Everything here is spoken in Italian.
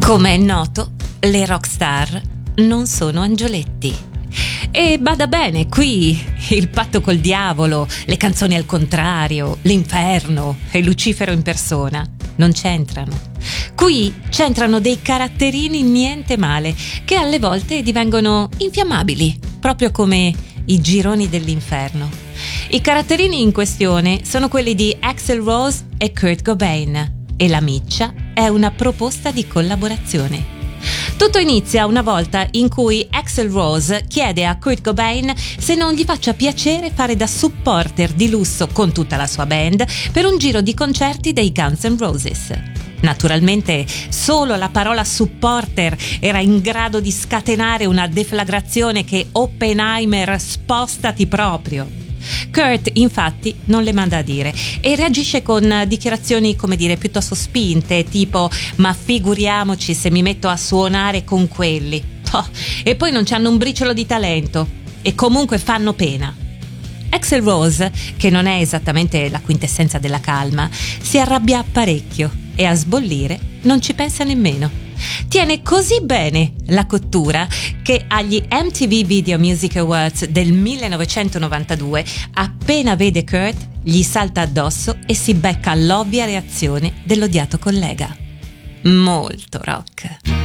Come è noto, le rockstar non sono angioletti. E bada bene, qui il patto col diavolo, le canzoni al contrario, l'inferno e Lucifero in persona non c'entrano. Qui c'entrano dei caratterini niente male, che alle volte divengono infiammabili, proprio come i gironi dell'inferno. I caratterini in questione sono quelli di Axl Rose e Kurt Cobain, e la miccia è una proposta di collaborazione. Tutto inizia una volta in cui Axl Rose chiede a Kurt Cobain se non gli faccia piacere fare da supporter di lusso con tutta la sua band per un giro di concerti dei Guns N' Roses. Naturalmente solo la parola supporter era in grado di scatenare una deflagrazione che Oppenheimer spostati proprio. Kurt infatti non le manda a dire e reagisce con dichiarazioni, come dire, piuttosto spinte, tipo ma figuriamoci se mi metto a suonare con quelli. E poi non c'hanno un briciolo di talento e comunque fanno pena. Axl Rose, che non è esattamente la quintessenza della calma, si arrabbia parecchio e a sbollire non ci pensa nemmeno. Tiene così bene la cottura che agli MTV Video Music Awards del 1992, appena vede Kurt, gli salta addosso e si becca l'ovvia reazione dell'odiato collega. Molto rock.